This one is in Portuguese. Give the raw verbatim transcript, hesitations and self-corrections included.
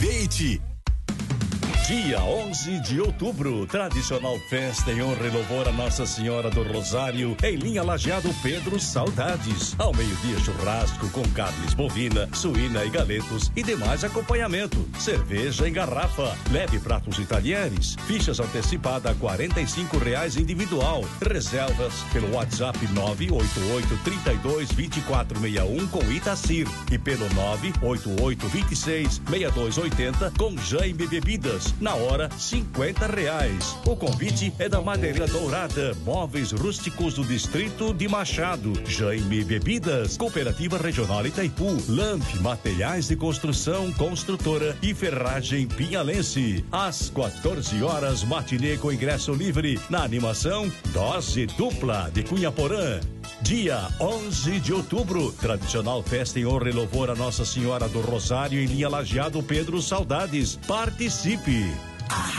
Aproveite! Dia onze de outubro, tradicional festa em honra e louvor a Nossa Senhora do Rosário, em linha Lajeado Pedro Saudades. Ao meio-dia, churrasco com carnes bovina, suína e galetos e demais acompanhamento. Cerveja em garrafa, leve pratos e talheres. Fichas antecipadas a quarenta e cinco reais individual. Reservas pelo WhatsApp nove oito oito, trinta e dois, vinte e quatro sessenta e um com Itacir e pelo nove oito oito, vinte e seis, sessenta e dois oitenta com Jaime Bebidas. Na hora, cinquenta reais. O convite é da Madeireira Dourada, móveis rústicos do distrito de Machado. Jaime Bebidas, Cooperativa Regional Itaipu, Lamp, materiais de construção, construtora e ferragem pinhalense. Às quatorze horas, matinê com ingresso livre. Na animação, dose dupla de Cunha Porã. Dia onze de outubro, tradicional festa em honra e louvor a Nossa Senhora do Rosário em linha Lajeado Pedro Saudades. Participe!